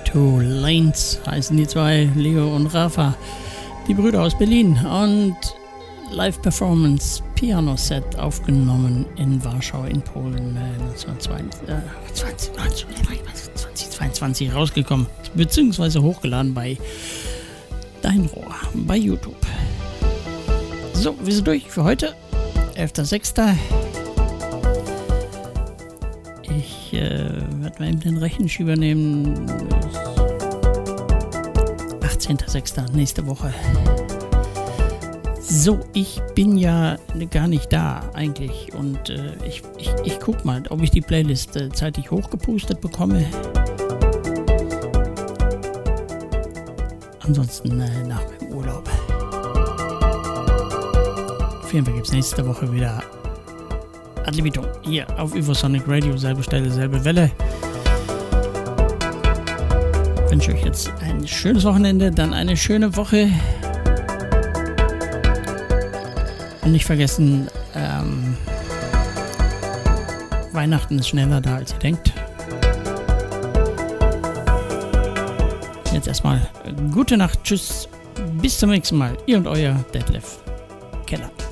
Two Lanes heißen die zwei, Leo und Rafa, die Brüder aus Berlin, und Live-Performance Piano-Set aufgenommen in Warschau in Polen 2022 rausgekommen, beziehungsweise hochgeladen bei Dein Rohr bei YouTube. So, wir sind durch für heute, 11.06. Ich werde mal eben den Rechenschieber nehmen. 18.06. nächste Woche. So, ich bin ja gar nicht da eigentlich, und ich guck mal, ob ich die Playlist zeitig hochgepustet bekomme. Ansonsten nach meinem Urlaub. Auf jeden Fall gibt es nächste Woche wieder Ad libitum hier auf Evosonic Radio, selbe Stelle, selbe Welle. Ich wünsche euch jetzt ein schönes Wochenende, dann eine schöne Woche. Und nicht vergessen, Weihnachten ist schneller da, als ihr denkt. Jetzt erstmal gute Nacht, tschüss, bis zum nächsten Mal. Ihr und euer Detlef Keller.